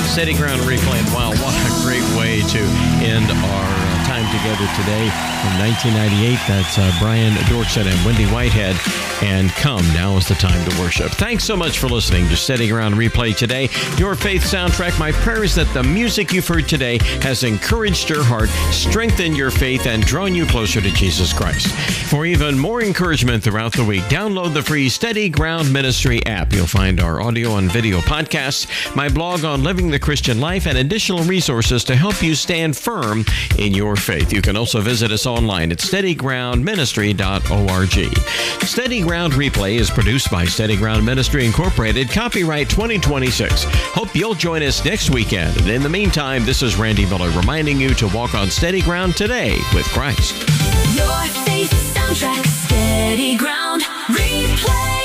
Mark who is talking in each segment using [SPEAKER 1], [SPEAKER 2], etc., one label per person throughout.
[SPEAKER 1] Steady Ground Replay. Wow, what a great way to end our time together today. From 1998, that's Brian Dorset and Wendy Whitehead. And Come, Now is the Time to Worship. Thanks so much for listening to Steady Ground Replay today. Your faith soundtrack. My prayer is that the music you've heard today has encouraged your heart, strengthened your faith, and drawn you closer to Jesus Christ. For even more encouragement throughout the week, download the free Steady Ground Ministry app. You'll find our audio and video podcasts, my blog on living the Christian life, and additional resources to help you stand firm in your faith. You can also visit us online at steadygroundministry.org. Steady Ground Replay is produced by Steady Ground Ministry Incorporated, copyright 2026. Hope you'll join us next weekend. And in the meantime, this is Randy Miller reminding you to walk on steady ground today with Christ.
[SPEAKER 2] Your faith soundtrack, Steady Ground Replay.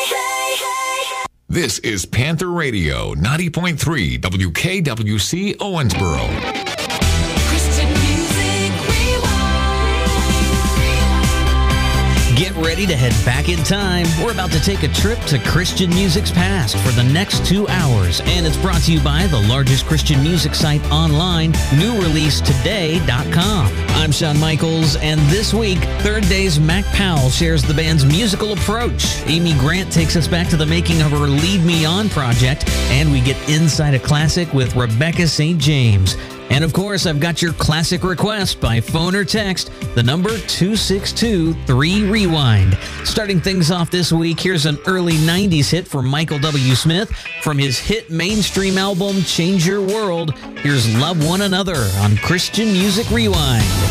[SPEAKER 3] This is Panther Radio, 90.3 WKWC Owensboro.
[SPEAKER 4] Get ready to head back in time. We're about to take a trip to Christian music's past for the next 2 hours, and it's brought to you by the largest Christian music site online, newreleasetoday.com. I'm Shawn Michaels, and this week, Third Day's Mac Powell shares the band's musical approach. Amy Grant takes us back to the making of her Lead Me On project, and we get inside a classic with Rebecca St. James. And of course, I've got your classic request by phone or text, the number 262-3-REWIND. Starting things off this week, here's an early 90s hit for Michael W. Smith from his hit mainstream album, Change Your World. Here's Love One Another on Christian Music Rewind.